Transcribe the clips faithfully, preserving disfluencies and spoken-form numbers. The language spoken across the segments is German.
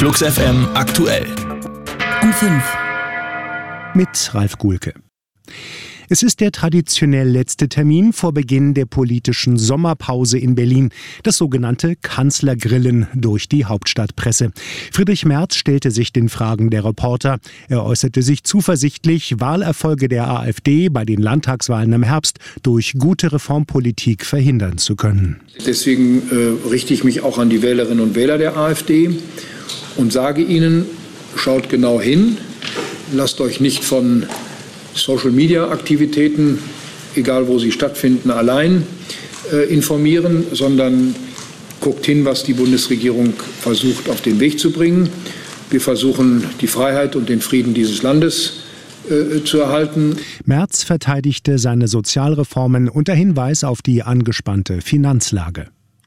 Flux F M aktuell. Um fünf. Mit Ralf Guhlke. Es ist der traditionell letzte Termin vor Beginn der politischen Sommerpause in Berlin, das sogenannte Kanzlergrillen durch die Hauptstadtpresse. Friedrich Merz stellte sich den Fragen der Reporter. Er äußerte sich zuversichtlich, Wahlerfolge der AfD bei den Landtagswahlen im Herbst durch gute Reformpolitik verhindern zu können. Deswegen äh, richte ich mich auch an die Wählerinnen und Wähler der AfD und sage ihnen, schaut genau hin, lasst euch nicht von Social-Media-Aktivitäten, egal wo sie stattfinden, allein äh, informieren, sondern guckt hin, was die Bundesregierung versucht auf den Weg zu bringen. Wir versuchen, die Freiheit und den Frieden dieses Landes äh, zu erhalten. Merz verteidigte seine Sozialreformen unter Hinweis auf die angespannte Finanzlage.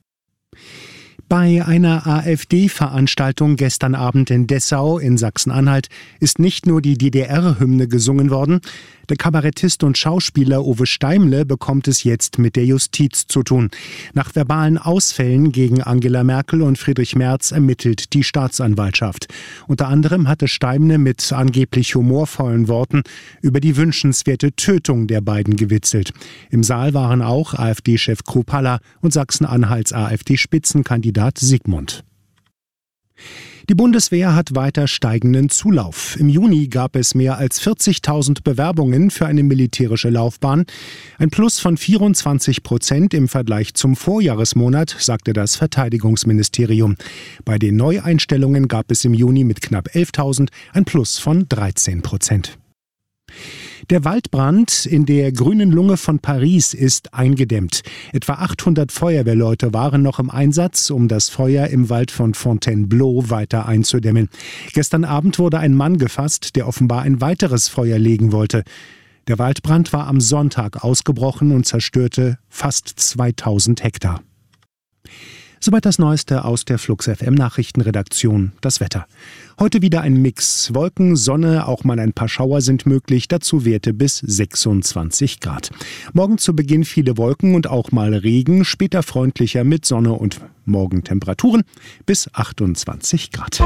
Bei einer AfD-Veranstaltung gestern Abend in Dessau in Sachsen-Anhalt ist nicht nur die D D R-Hymne gesungen worden. Der Kabarettist und Schauspieler Uwe Steimle bekommt es jetzt mit der Justiz zu tun. Nach verbalen Ausfällen gegen Angela Merkel und Friedrich Merz ermittelt die Staatsanwaltschaft. Unter anderem hatte Steimle mit angeblich humorvollen Worten über die wünschenswerte Tötung der beiden gewitzelt. Im Saal waren auch AfD-Chef Kruppalla und Sachsen-Anhalts AfD-Spitzenkandidat Sigmund. Die Bundeswehr hat weiter steigenden Zulauf. Im Juni gab es mehr als vierzigtausend Bewerbungen für eine militärische Laufbahn. Ein Plus von vierundzwanzig Prozent im Vergleich zum Vorjahresmonat, sagte das Verteidigungsministerium. Bei den Neueinstellungen gab es im Juni mit knapp elftausend ein Plus von dreizehn Prozent. Der Waldbrand in der grünen Lunge von Paris ist eingedämmt. Etwa achthundert Feuerwehrleute waren noch im Einsatz, um das Feuer im Wald von Fontainebleau weiter einzudämmen. Gestern Abend wurde ein Mann gefasst, der offenbar ein weiteres Feuer legen wollte. Der Waldbrand war am Sonntag ausgebrochen und zerstörte fast zweitausend Hektar. Soweit das Neueste aus der Flux F M Nachrichtenredaktion. Das Wetter. Heute wieder ein Mix. Wolken, Sonne, auch mal ein paar Schauer sind möglich. Dazu Werte bis sechsundzwanzig Grad. Morgen zu Beginn viele Wolken und auch mal Regen. Später freundlicher mit Sonne und Morgentemperaturen bis achtundzwanzig Grad.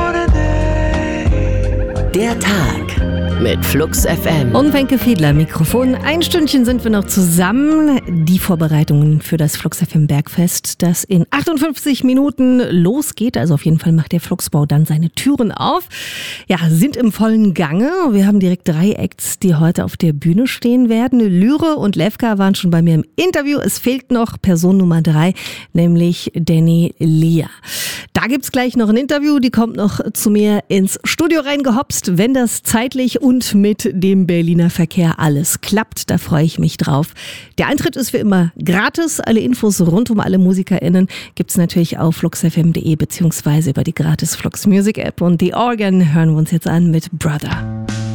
Der Tag mit Flux F M. Und Wenke Fiedler, Mikrofon. Ein Stündchen sind wir noch zusammen. Die Vorbereitungen für das Flux F M Bergfest, das in achtundfünfzig Minuten losgeht. Also auf jeden Fall macht der Fluxbau dann seine Türen auf. Ja, sind im vollen Gange. Wir haben direkt drei Acts, die heute auf der Bühne stehen werden. Lyre und Levka waren schon bei mir im Interview. Es fehlt noch Person Nummer drei, nämlich Danny Lea. Da gibt's gleich noch ein Interview. Die kommt noch zu mir ins Studio reingehopst. Wenn das zeitlich und mit dem Berliner Verkehr alles klappt, da freue ich mich drauf. Der Eintritt ist wie immer gratis. Alle Infos rund um alle MusikerInnen gibt's natürlich auf fluxfm punkt de beziehungsweise über die gratis Flux Music App. Und The Organ hören wir uns jetzt an mit Brother.